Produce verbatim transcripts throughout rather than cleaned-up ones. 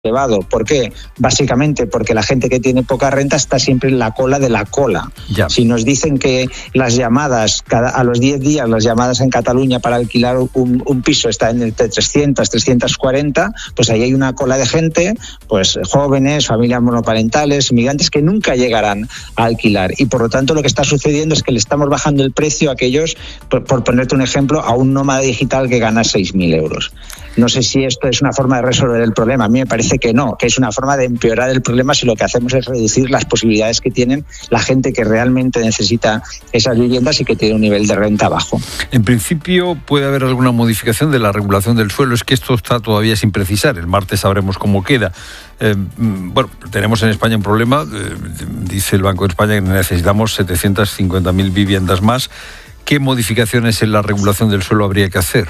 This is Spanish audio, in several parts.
elevado. ¿Por qué? Básicamente porque la gente que tiene poca renta está siempre en la cola de la cola. Ya. Si nos dicen que las llamadas, cada, a los diez días, las llamadas en Cataluña para alquilar un, un piso están entre trescientas, trescientas cuarenta, pues ahí hay una cola de gente, pues jóvenes, familias monoparentales, inmigrantes que nunca llegarán a alquilar. Y por lo tanto lo que está sucediendo es que le estamos bajando el precio a aquellos, por, por ponerte un ejemplo, a un nómada digital que gana seis mil euros. No sé si esto es una forma de resolver el problema. A mí me parece que no, que es una forma de empeorar el problema si lo que hacemos es reducir las posibilidades que tienen la gente que realmente necesita esas viviendas y que tiene un nivel de renta bajo. En principio puede haber alguna modificación de la regulación del suelo. Es que esto está todavía sin precisar. El martes sabremos cómo queda. Eh, bueno, tenemos en España un problema. Eh, dice el Banco de España que necesitamos setecientas cincuenta mil viviendas más. ¿Qué modificaciones en la regulación del suelo habría que hacer?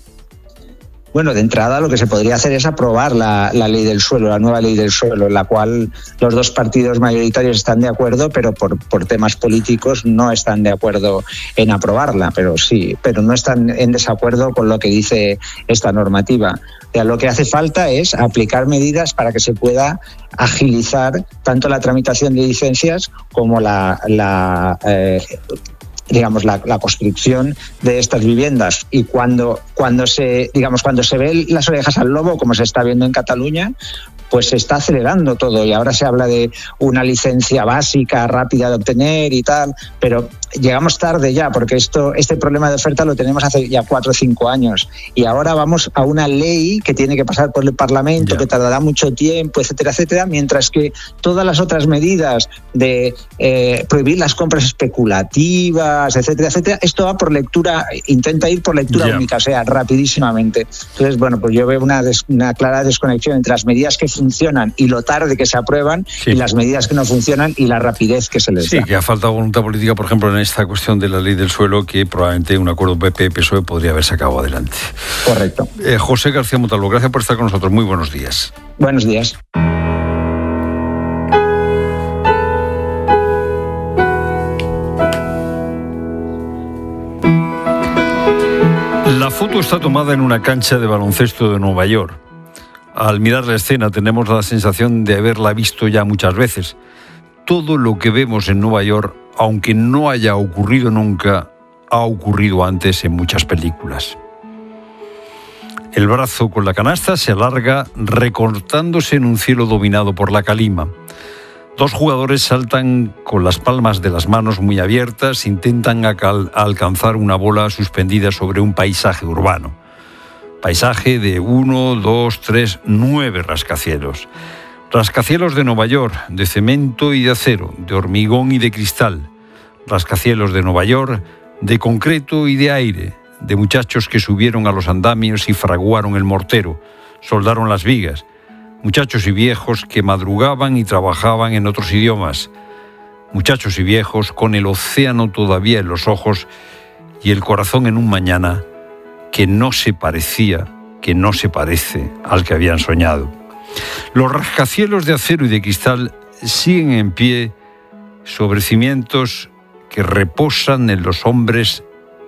Bueno, de entrada lo que se podría hacer es aprobar la, la ley del suelo, la nueva ley del suelo, en la cual los dos partidos mayoritarios están de acuerdo, pero por, por temas políticos no están de acuerdo en aprobarla, pero sí, pero no están en desacuerdo con lo que dice esta normativa. O sea, lo que hace falta es aplicar medidas para que se pueda agilizar tanto la tramitación de licencias como la... la eh, digamos la, la construcción de estas viviendas. Y cuando cuando se digamos cuando se ve las orejas al lobo, como se está viendo en Cataluña, pues se está acelerando todo y ahora se habla de una licencia básica rápida de obtener y tal, pero llegamos tarde ya, porque esto este problema de oferta lo tenemos hace ya cuatro o cinco años y ahora vamos a una ley que tiene que pasar por el Parlamento, yeah. que tardará mucho tiempo, etcétera, etcétera, mientras que todas las otras medidas de eh, prohibir las compras especulativas, etcétera, etcétera, esto va por lectura, intenta ir por lectura yeah. única, o sea, rapidísimamente. Entonces, bueno, pues yo veo una, des, una clara desconexión entre las medidas que funcionan y lo tarde que se aprueban sí. y las medidas que no funcionan y la rapidez que se les sí, da. Sí, que ha faltado voluntad política, por ejemplo, en esta cuestión de la ley del suelo, que probablemente un acuerdo P P P S O E podría haber sacado adelante. Correcto. Eh, José García Montalvo, gracias por estar con nosotros. Muy buenos días. Buenos días. La foto está tomada en una cancha de baloncesto de Nueva York. Al mirar la escena tenemos la sensación de haberla visto ya muchas veces. Todo lo que vemos en Nueva York, aunque no haya ocurrido nunca, ha ocurrido antes en muchas películas. El brazo con la canasta se alarga recortándose en un cielo dominado por la calima. Dos jugadores saltan con las palmas de las manos muy abiertas, intentan acal- alcanzar una bola suspendida sobre un paisaje urbano. Paisaje de uno, dos, tres, nueve rascacielos. Rascacielos de Nueva York, de cemento y de acero, de hormigón y de cristal. Rascacielos de Nueva York, de concreto y de aire, de muchachos que subieron a los andamios y fraguaron el mortero, soldaron las vigas. Muchachos y viejos que madrugaban y trabajaban en otros idiomas. Muchachos y viejos con el océano todavía en los ojos y el corazón en un mañana que no se parecía, que no se parece al que habían soñado. Los rascacielos de acero y de cristal siguen en pie sobre cimientos que reposan en los hombres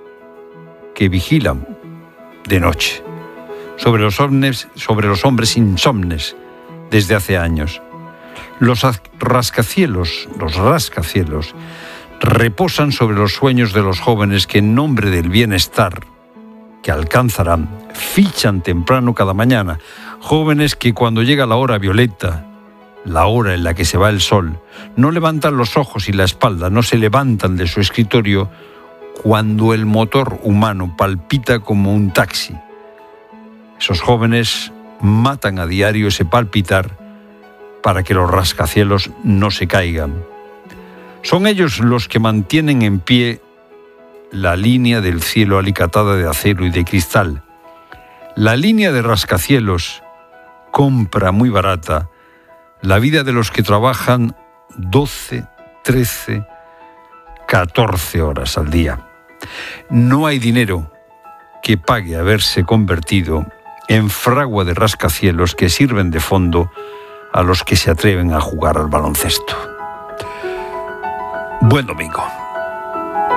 que vigilan de noche, sobre los hombres, sobre los hombres insomnes desde hace años. Los rascacielos, los rascacielos, reposan sobre los sueños de los jóvenes que en nombre del bienestar que alcanzarán, fichan temprano cada mañana. Jóvenes que cuando llega la hora violeta, la hora en la que se va el sol, no levantan los ojos y la espalda, no se levantan de su escritorio cuando el motor humano palpita como un taxi. Esos jóvenes matan a diario ese palpitar para que los rascacielos no se caigan. Son ellos los que mantienen en pie la línea del cielo alicatada de acero y de cristal. La línea de rascacielos compra muy barata la vida de los que trabajan doce, trece, catorce horas al día. No hay dinero que pague haberse convertido en fragua de rascacielos que sirven de fondo a los que se atreven a jugar al baloncesto. Buen domingo.